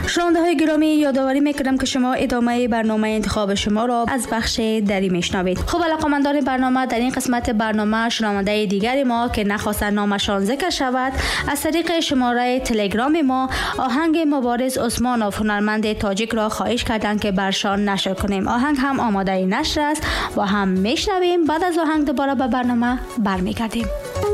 شنونده های گرامی، یادآوری میکنم که شما ادامه برنامه انتخاب شما را از بخش دری میشنوید. خب علاقه‌مندان برنامه، در این قسمت برنامه شنونده دیگری ما که نخواستن نامشان ذکر شود از طریق شماره تلگرام ما آهنگ مبارز عثمانوف هنرمند تاجیک را خواهش کردند که برشان نشر کنیم. آهنگ هم آماده نشر است و هم میشنویم. بعد از آهنگ دوباره به برنامه برمیگردیم.